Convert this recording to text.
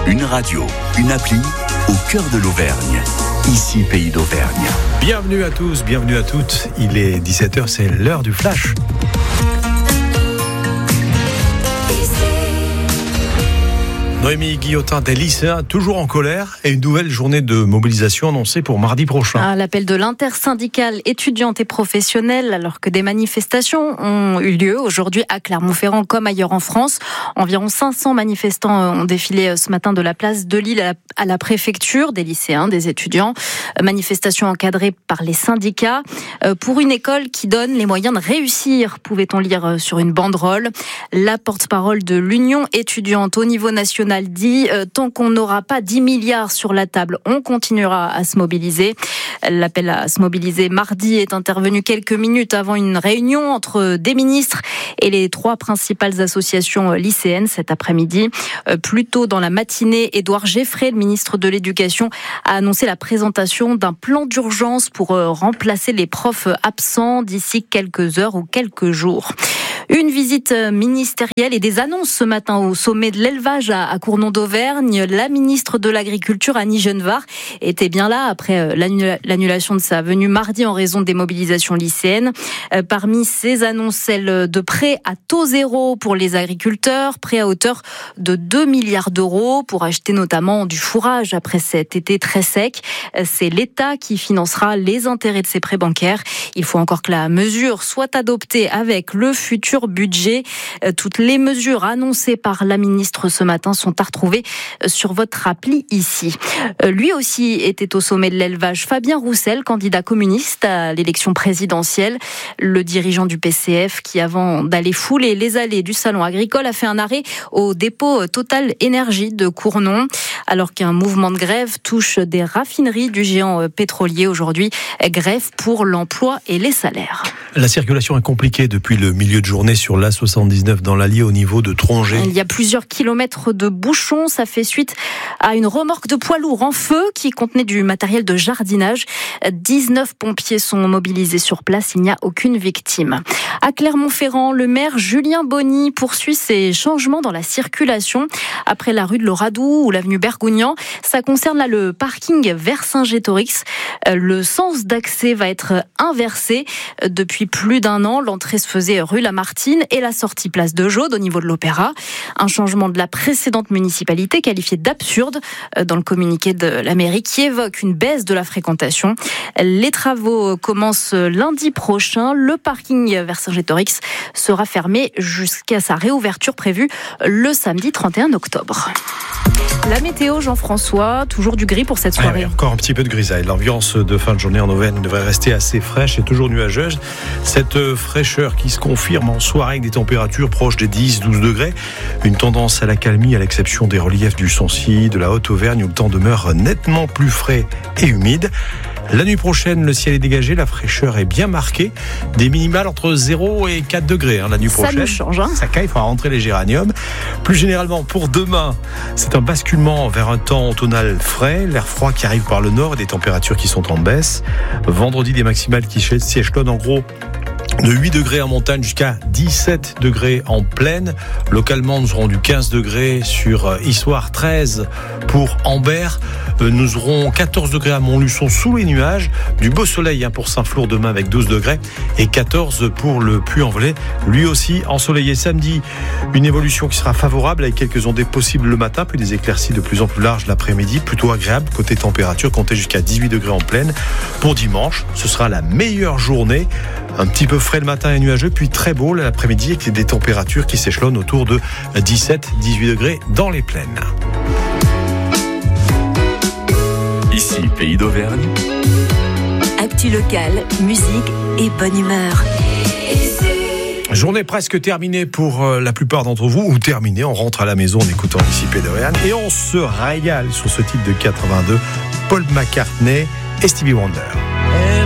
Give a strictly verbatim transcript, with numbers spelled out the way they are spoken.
Une radio, une appli au cœur de l'Auvergne. Ici, Pays d'Auvergne. Bienvenue à tous, bienvenue à toutes. Il est dix-sept heures, c'est l'heure du flash. Noémie Guillotin, des lycéens toujours en colère et une nouvelle journée de mobilisation annoncée pour mardi prochain. À l'appel de l'intersyndicale étudiante et professionnelle, alors que des manifestations ont eu lieu aujourd'hui à Clermont-Ferrand comme ailleurs en France. Environ cinq cents manifestants ont défilé ce matin de la place de Lille à la, à la préfecture, des lycéens, des étudiants. Manifestation encadrée par les syndicats pour une école qui donne les moyens de réussir, pouvait-on lire sur une banderole. La porte-parole de l'Union étudiante au niveau national dit euh, tant qu'on n'aura pas dix milliards sur la table, on continuera à se mobiliser. L'appel à se mobiliser mardi est intervenu quelques minutes avant une réunion entre des ministres et les trois principales associations lycéennes cet après-midi. Euh, plus tôt dans la matinée, Édouard Geffray, le ministre de l'Éducation, a annoncé la présentation d'un plan d'urgence pour euh, remplacer les profs absents d'ici quelques heures ou quelques jours. Une visite ministérielle et des annonces ce matin au sommet de l'élevage à Cournon d'Auvergne. La ministre de l'Agriculture, Annie Genevard, était bien là après l'annulation de sa venue mardi en raison des mobilisations lycéennes. Parmi ces annonces, celle de prêts à taux zéro pour les agriculteurs, prêts à hauteur de deux milliards d'euros pour acheter notamment du fourrage après cet été très sec. C'est l'État qui financera les intérêts de ces prêts bancaires. Il faut encore que la mesure soit adoptée avec le futur budget. Toutes les mesures annoncées par la ministre ce matin sont à retrouver sur votre appli ici. Lui aussi était au sommet de l'élevage. Fabien Roussel, candidat communiste à l'élection présidentielle. Le dirigeant du P C F qui, avant d'aller fouler les allées du salon agricole, a fait un arrêt au dépôt Total Énergie de Cournon. Alors qu'un mouvement de grève touche des raffineries du géant pétrolier aujourd'hui. Grève pour l'emploi et les salaires. La circulation est compliquée depuis le milieu de journée sur l'A soixante-dix-neuf dans l'Allier au niveau de Trongé. Il y a plusieurs kilomètres de bouchons. Ça fait suite à une remorque de poids lourd en feu qui contenait du matériel de jardinage. dix-neuf pompiers sont mobilisés sur place. Il n'y a aucune victime. À Clermont-Ferrand, le maire Julien Bonny poursuit ses changements dans la circulation. Après la rue de l'Oradou ou l'avenue Bergougnan, ça concerne là le parking vers Saint-Gétorix. Le sens d'accès va être inversé. Depuis plus d'un an, l'entrée se faisait rue Lamartine et la sortie place de Jaude au niveau de l'Opéra. Un changement de la précédente municipalité qualifié d'absurde dans le communiqué de la mairie qui évoque une baisse de la fréquentation. Les travaux commencent lundi prochain. Le parking vers Saint-Gétorix sera fermé jusqu'à sa réouverture prévue le samedi trente et un octobre. La météo, Jean-François, toujours du gris pour cette soirée. Ah oui, encore un petit peu de grisaille. L'ambiance de fin de journée en Auvergne devrait rester assez fraîche et toujours nuageuse. Cette fraîcheur qui se confirme en soirée avec des températures proches des dix à douze degrés. Une tendance à la calmie à l'exception des reliefs du Sancy, de la Haute-Auvergne où le temps demeure nettement plus frais et humide. La nuit prochaine, le ciel est dégagé, la fraîcheur est bien marquée. Des minimales entre zéro et quatre degrés hein, la nuit prochaine. Ça nous change. Hein. Ça caille, il faudra rentrer les géraniums. Plus généralement, pour demain, c'est un basculement vers un temps automnal frais, l'air froid qui arrive par le nord et des températures qui sont en baisse. Vendredi, des maximales qui s'échelonnent en gros de huit degrés en montagne jusqu'à dix-sept degrés en plaine. Localement, nous aurons du quinze degrés sur Issoire, treize pour Ambert. Nous aurons quatorze degrés à Montluçon sous les nuages. Du beau soleil pour Saint-Flour demain avec douze degrés et quatorze pour le Puy-en-Velay. Lui aussi ensoleillé samedi. Une évolution qui sera favorable avec quelques ondées possibles le matin, puis des éclaircies de plus en plus larges l'après-midi. Plutôt agréable côté température, comptez jusqu'à dix-huit degrés en plaine. Pour dimanche, ce sera la meilleure journée. Un petit peu frais le matin et nuageux, puis très beau l'après-midi avec des températures qui s'échelonnent autour de dix-sept à dix-huit degrés dans les plaines. Ici, Pays d'Auvergne. Actu locale, musique et bonne humeur. Journée presque terminée pour la plupart d'entre vous, ou terminée, on rentre à la maison en écoutant ici Pays d'Auvergne et on se régale sur ce titre de quatre-vingt-deux, Paul McCartney et Stevie Wonder.